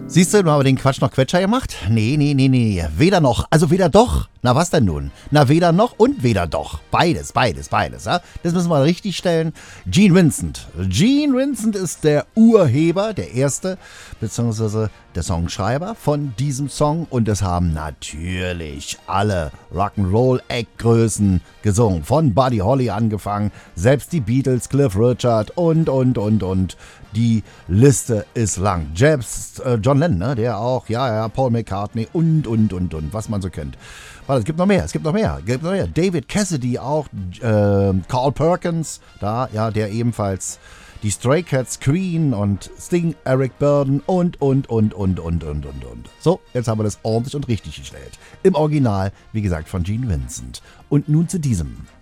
Siehst du, du haben den Quatsch noch Quetscher gemacht? Nee. Weder noch. Also weder doch. Na was denn nun? Na weder noch und weder doch. Beides. Ja? Das müssen wir richtig stellen. Gene Vincent. Gene Vincent ist der Urheber, der erste, beziehungsweise der Songschreiber von diesem Song. Und es haben natürlich alle Rock'n'Roll-Eckgrößen gesungen. Von Buddy Holly angefangen, selbst die Beatles, Cliff Richard und. Die Liste ist lang. John Lennon, ne? Der auch, ja, Paul McCartney und, was man so kennt. Warte, es gibt noch mehr. David Cassidy auch, Carl Perkins, da, ja, der ebenfalls die Stray Cats, Queen und Sting, Eric Burdon und. So, jetzt haben wir das ordentlich und richtig gestellt. Im Original, wie gesagt, von Gene Vincent. Und nun zu diesem.